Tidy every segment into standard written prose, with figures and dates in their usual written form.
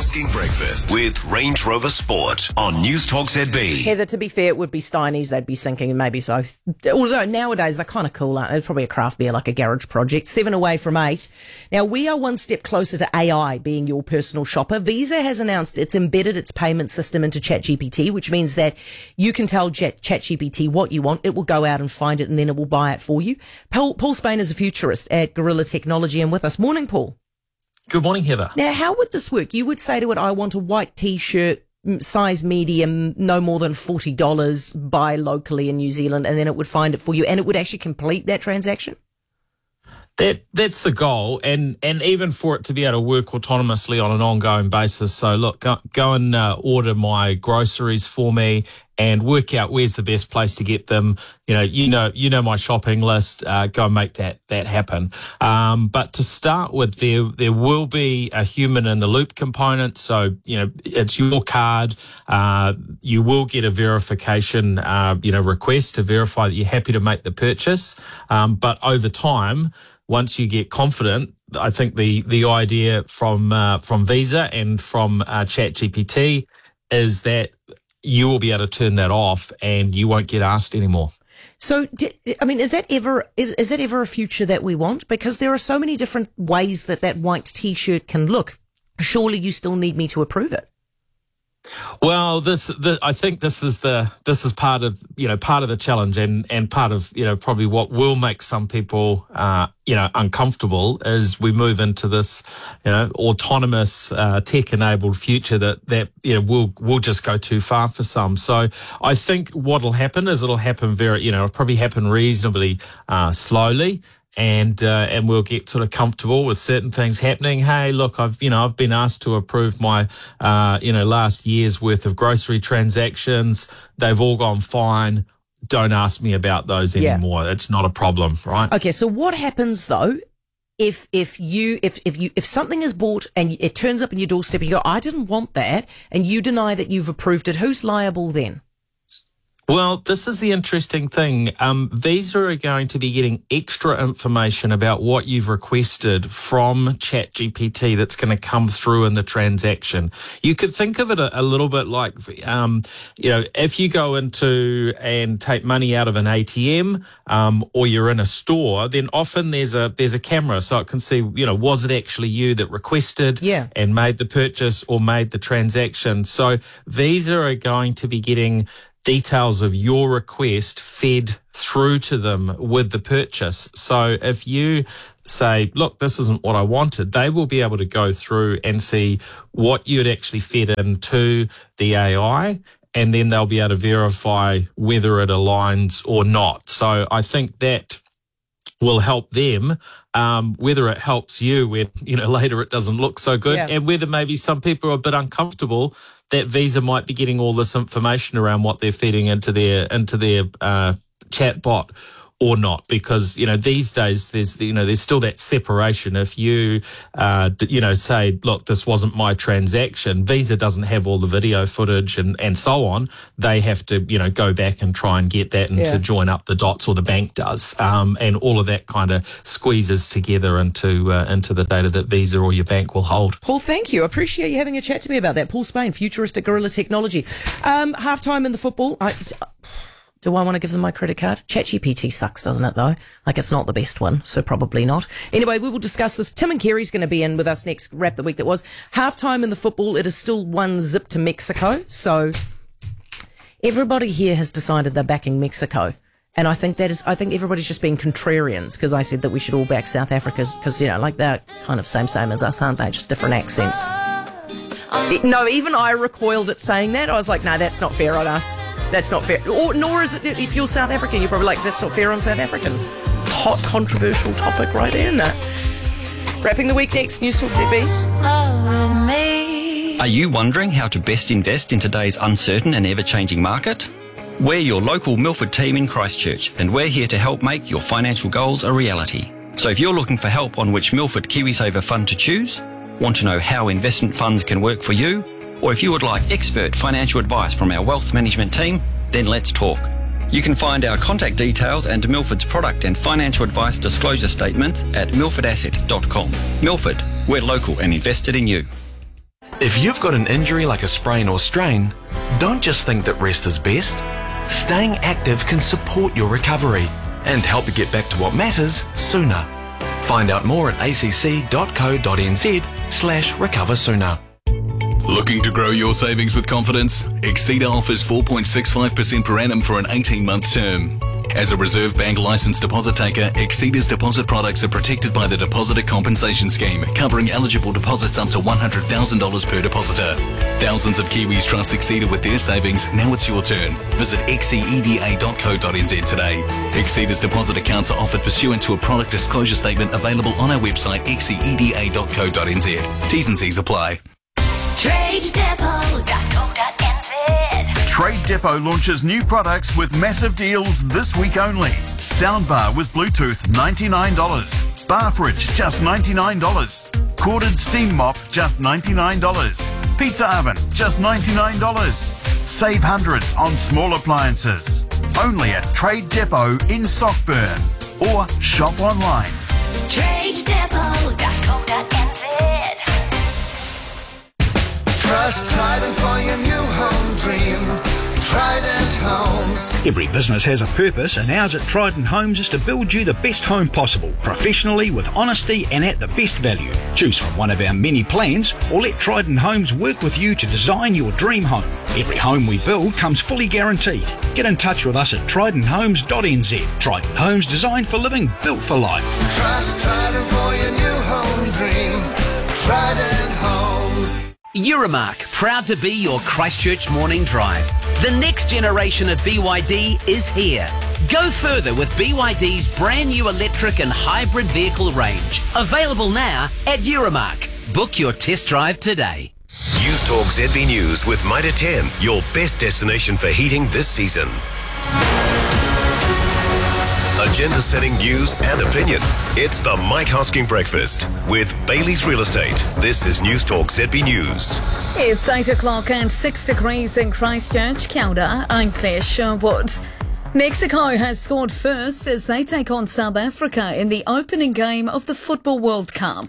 Asking Breakfast with Range Rover Sport on News Talk ZB. Heather, to be fair, it would be Steiny's they'd be sinking, and maybe so. Although nowadays they're kind of cool, aren't they? It's probably a craft beer, like a garage project. 7 away from 8. Now, we are one step closer to AI being your personal shopper. Visa has announced it's embedded its payment system into ChatGPT, which means that you can tell ChatGPT what you want. It will go out and find it, and then it will buy it for you. Paul Spain is a futurist at Gorilla Technology and with us. Morning, Paul. Good morning, Heather. Now, how would this work? You would say to it, I want a white T-shirt, size medium, no more than $40, buy locally in New Zealand, and then it would find it for you, and it would actually complete that transaction? That's the goal, and even for it to be able to work autonomously on an ongoing basis. So look, go and order my groceries for me and work out where's the best place to get them. You know my shopping list. Go and make that happen. But to start with, there will be a human in the loop component. So it's your card. You will get a verification request to verify that you're happy to make the purchase. But over time, once you get confident, I think the idea from Visa and from ChatGPT is that you will be able to turn that off and you won't get asked anymore. So, is that ever a future that we want? Because there are so many different ways that white T-shirt can look. Surely you still need me to approve it. Well, I think this is part of the challenge and part of probably what will make some people uncomfortable as we move into this autonomous tech-enabled future that will just go too far for some. So I think what'll happen is it'll happen it'll probably happen reasonably slowly. And we'll get sort of comfortable with certain things happening. Hey, look, I've been asked to approve my, last year's worth of grocery transactions. They've all gone fine. Don't ask me about those anymore. It's not a problem, right? Okay. So what happens though if something is bought and it turns up in your doorstep and you go, I didn't want that, and you deny that you've approved it? Who's liable then? Well, this is the interesting thing. Visa are going to be getting extra information about what you've requested from ChatGPT that's going to come through in the transaction. You could think of it a little bit like, if you go into and take money out of an ATM, or you're in a store, then often there's a camera so it can see, was it actually you that requested and made the purchase or made the transaction. So Visa are going to be getting details of your request fed through to them with the purchase. So if you say, look, this isn't what I wanted, they will be able to go through and see what you'd actually fed into the AI, and then they'll be able to verify whether it aligns or not. So I think that will help them, whether it helps you when, later it doesn't look so good, and whether maybe some people are a bit uncomfortable that Visa might be getting all this information around what they're feeding into their chat bot or not, because these days there's still that separation. If you say, look, this wasn't my transaction, Visa doesn't have all the video footage and so on. They have to go back and try and get that and to join up the dots, or the bank does, and all of that kind of squeezes together into the data that Visa or your bank will hold. Paul, thank you. I appreciate you having a chat to me about that. Paul Spain, futurist at Gorilla Technology. Halftime in the football. Do I want to give them my credit card? ChatGPT sucks, doesn't it, though? Like, it's not the best one, so probably not. Anyway, we will discuss this. Tim and Kerry's going to be in with us next. Wrap the week that was. Halftime in the football. It is still 1-0 to Mexico. So everybody here has decided they're backing Mexico. And I think everybody's just being contrarians, because I said that we should all back South Africa because, they're kind of same as us, aren't they? Just different accents. No, even I recoiled at saying that. I was like, no, that's not fair on us. That's not fair. Nor is it, if you're South African, you're probably like, that's not fair on South Africans. Hot, controversial topic right there, isn't it? Wrapping the week next, News Talk ZB. Are you wondering how to best invest in today's uncertain and ever-changing market? We're your local Milford team in Christchurch, and we're here to help make your financial goals a reality. So if you're looking for help on which Milford KiwiSaver fund to choose, want to know how investment funds can work for you, or if you would like expert financial advice from our wealth management team, then let's talk. You can find our contact details and Milford's product and financial advice disclosure statements at milfordasset.com. Milford, we're local and invested in you. If you've got an injury like a sprain or strain, don't just think that rest is best. Staying active can support your recovery and help you get back to what matters sooner. Find out more at acc.co.nz/recoversooner. Looking to grow your savings with confidence? Exceeda offers 4.65% per annum for an 18-month term. As a Reserve Bank licensed deposit taker, Exceeda's deposit products are protected by the Depositor Compensation Scheme, covering eligible deposits up to $100,000 per depositor. Thousands of Kiwis trust Exceeda with their savings. Now it's your turn. Visit xceda.co.nz today. Exceeda's deposit accounts are offered pursuant to a product disclosure statement available on our website xceda.co.nz. T's and C's apply. TradeDepot.co.nz. Trade Depot launches new products with massive deals this week only. Soundbar with Bluetooth, $99. Bar fridge, just $99. Corded steam mop, just $99. Pizza oven, just $99. Save hundreds on small appliances. Only at Trade Depot in Sockburn. Or shop online. TradeDepot.co.nz. Trust Trident for your new home dream. Trident Homes. Every business has a purpose, and ours at Trident Homes is to build you the best home possible, professionally, with honesty and at the best value. Choose from one of our many plans, or let Trident Homes work with you to design your dream home. Every home we build comes fully guaranteed. Get in touch with us at tridenthomes.nz. Trident Homes, designed for living, built for life. Trust Trident for your new home dream. Trident Homes. Euromark, proud to be your Christchurch morning drive. The next generation of BYD is here. Go further with BYD's brand new electric and hybrid vehicle range. Available now at Euromark. Book your test drive today. News Talk ZB News with Mitre 10, your best destination for heating this season. Agenda-setting news and opinion. It's the Mike Hosking Breakfast with Bailey's Real Estate. This is News Talk ZB News. It's 8 o'clock and 6 degrees in Christchurch. Kia ora, I'm Claire Sherwood. Mexico has scored first as they take on South Africa in the opening game of the Football World Cup.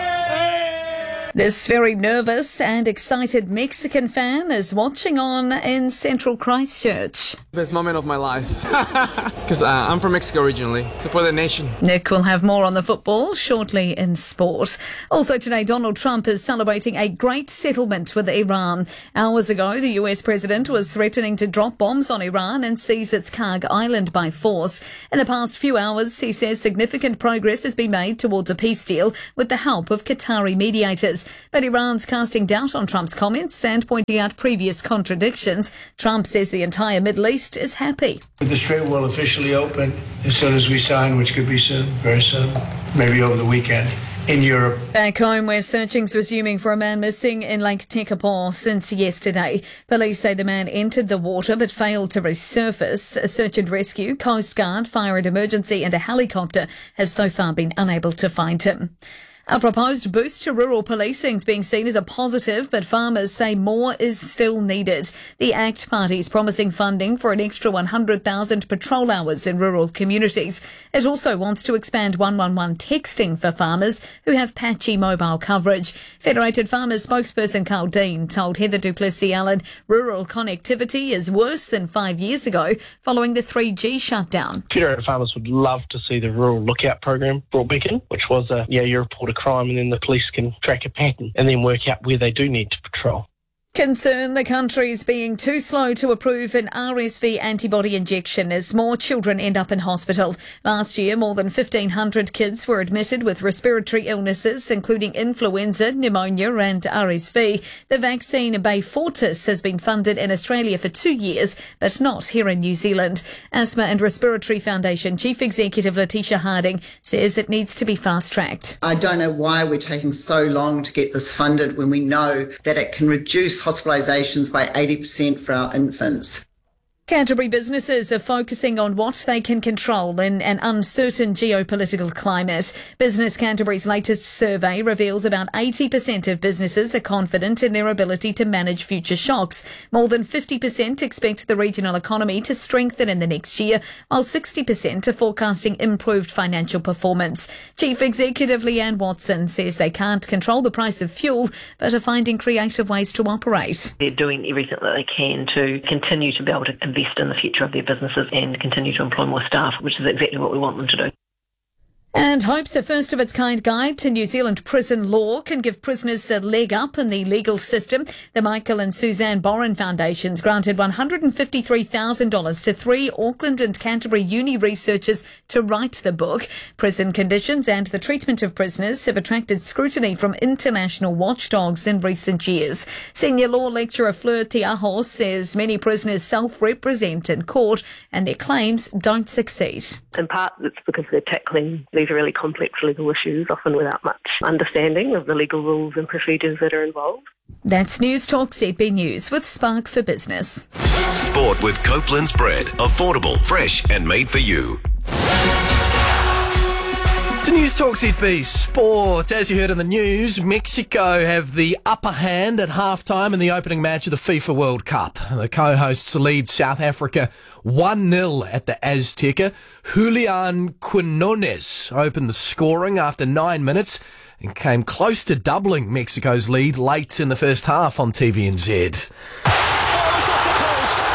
This very nervous and excited Mexican fan is watching on in central Christchurch. Best moment of my life, because I'm from Mexico originally. Support the nation. Nick will have more on the football shortly in sport. Also today, Donald Trump is celebrating a great settlement with Iran. Hours ago, the US president was threatening to drop bombs on Iran and seize its Karg island by force. In the past few hours, he says significant progress has been made towards a peace deal with the help of Qatari mediators. But Iran's casting doubt on Trump's comments and pointing out previous contradictions. Trump says the entire Middle East is happy. The Strait will officially open as soon as we sign, which could be soon, very soon, maybe over the weekend. In Europe. Back home, where searching's resuming for a man missing in Lake Tekapo since yesterday. Police say the man entered the water but failed to resurface. A search and rescue, Coast Guard, fire and emergency and a helicopter have so far been unable to find him. A proposed boost to rural policing is being seen as a positive, but farmers say more is still needed. The ACT Party is promising funding for an extra 100,000 patrol hours in rural communities. It also wants to expand 111 texting for farmers who have patchy mobile coverage. Federated Farmers spokesperson Carl Dean told Heather Duplessis-Allen rural connectivity is worse than 5 years ago following the 3G shutdown. Federated Farmers would love to see the Rural Lookout program brought back in, which was you report a crime and then the police can track a pattern and then work out where they do need to patrol. Concern the country's being too slow to approve an RSV antibody injection as more children end up in hospital. Last year, more than 1,500 kids were admitted with respiratory illnesses, including influenza, pneumonia and RSV. The vaccine Beyfortus has been funded in Australia for 2 years, but not here in New Zealand. Asthma and Respiratory Foundation Chief Executive Letitia Harding says it needs to be fast-tracked. I don't know why we're taking so long to get this funded when we know that it can reduce hospitalisations by 80% for our infants. Canterbury businesses are focusing on what they can control in an uncertain geopolitical climate. Business Canterbury's latest survey reveals about 80% of businesses are confident in their ability to manage future shocks. More than 50% expect the regional economy to strengthen in the next year, while 60% are forecasting improved financial performance. Chief Executive Leanne Watson says they can't control the price of fuel, but are finding creative ways to operate. They're doing everything that they can to continue to be able to invest in the future of their businesses and continue to employ more staff, which is exactly what we want them to do. And Hope's a first-of-its-kind guide to New Zealand prison law can give prisoners a leg up in the legal system. The Michael and Suzanne Boren Foundations granted $153,000 to 3 Auckland and Canterbury uni researchers to write the book. Prison conditions and the treatment of prisoners have attracted scrutiny from international watchdogs in recent years. Senior law lecturer Fleur Tiahos says many prisoners self-represent in court and their claims don't succeed. In part, it's because they're tackling these really complex legal issues, often without much understanding of the legal rules and procedures that are involved. That's News Talk ZB News with Spark for Business. Sport with Copeland's bread. Affordable, fresh and made for you. To News Talk ZB Sport. As you heard in the news, Mexico have the upper hand at halftime in the opening match of the FIFA World Cup. The co-hosts lead South Africa 1-0 at the Azteca. Julian Quinones opened the scoring after 9 minutes and came close to doubling Mexico's lead late in the first half on TVNZ. It's off the post.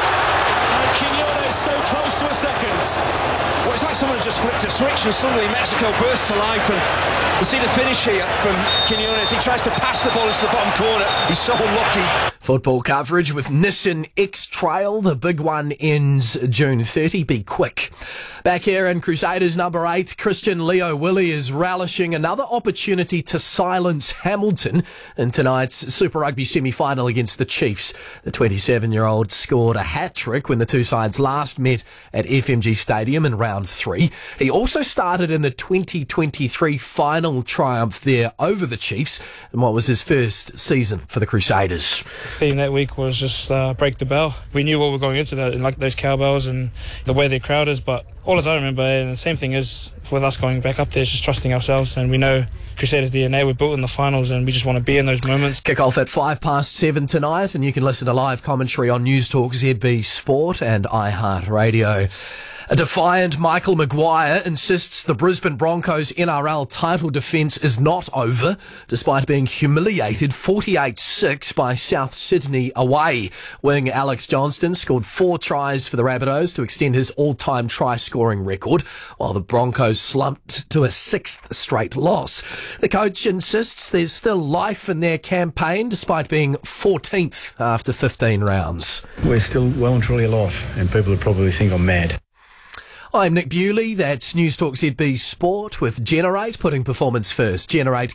And Quinones so close to a second. Well, it's like someone just flicked a switch and suddenly Mexico bursts to life, and you see the finish here from Quinones. He tries to pass the ball into the bottom corner. He's so unlucky. Football coverage with Nissan X-Trail. The big one ends June 30. Be quick. Back here in Crusaders number 8, Christian Leo Willie is relishing another opportunity to silence Hamilton in tonight's Super Rugby semi-final against the Chiefs. The 27-year-old scored a hat-trick when the two sides last met at FMG Stadium in round 3. He also started in the 2023 final triumph there over the Chiefs in what was his first season for the Crusaders. The theme that week was just break the bell. We knew what we were going into that, and like those cowbells and the way the crowd is, but all as I remember, and the same thing is with us going back up there, is just trusting ourselves, and we know Crusaders DNA, we're built in the finals, and we just want to be in those moments. Kick off at 7:05 tonight, and you can listen to live commentary on News Talk ZB Sport and iHeartRadio. A defiant Michael Maguire insists the Brisbane Broncos NRL title defence is not over, despite being humiliated 48-6 by South Sydney away. Wing Alex Johnston scored 4 tries for the Rabbitohs to extend his all-time try-scoring record, while the Broncos slumped to a 6th straight loss. The coach insists there's still life in their campaign, despite being 14th after 15 rounds. We're still well and truly alive, and people would probably think I'm mad. I'm Nick Bewley. That's News Talk ZB Sport with Generate, putting performance first. Generate,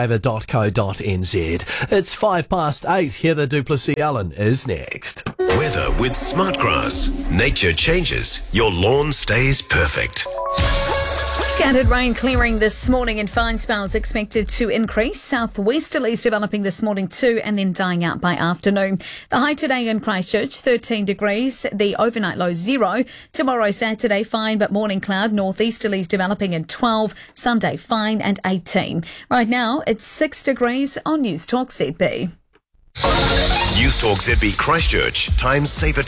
kiwisaver.co.nz. It's 8:05. Heather Duplessis-Allen is next. Weather with Smartgrass. Nature changes. Your lawn stays perfect. Scattered rain clearing this morning and fine spells expected to increase. Southwesterlies developing this morning too and then dying out by afternoon. The high today in Christchurch, 13 degrees. The overnight low 0. Tomorrow, Saturday, fine but morning cloud. Northeasterlies developing in 12. Sunday, fine and 18. Right now, it's 6 degrees on News Talk ZB. News Talk ZB Christchurch. Time saver